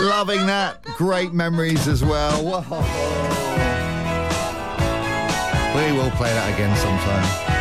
Loving that. Great memories as well. Whoa. We will play that again sometime.